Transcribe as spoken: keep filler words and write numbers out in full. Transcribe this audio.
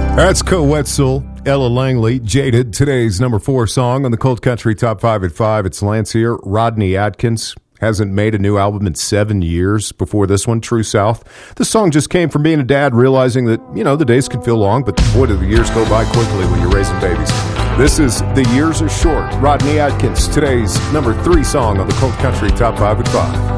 That's Co Wetzel, Ella Langley, Jaded. Today's number four song on the Cold Country Top five at five. It's Lance here. Rodney Atkins hasn't made a new album in seven years before this one, True South. This song just came from being a dad, realizing that, you know, the days can feel long, but boy, do the years go by quickly when you're raising babies. This is The Years Are Short. Rodney Atkins, today's number three song on the Cold Country Top five at five.